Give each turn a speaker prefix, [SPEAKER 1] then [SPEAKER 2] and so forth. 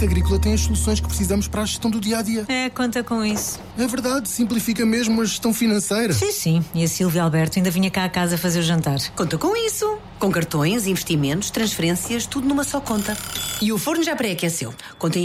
[SPEAKER 1] A Agrícola tem as soluções que precisamos para a gestão do dia-a-dia.
[SPEAKER 2] Conta com isso.
[SPEAKER 1] É verdade, simplifica mesmo a gestão financeira.
[SPEAKER 2] Sim. E a Silvia Alberto ainda vinha cá a casa fazer o jantar.
[SPEAKER 3] Conta com isso. Com cartões, investimentos, transferências, tudo numa só conta. E o forno já pré-aqueceu. Conta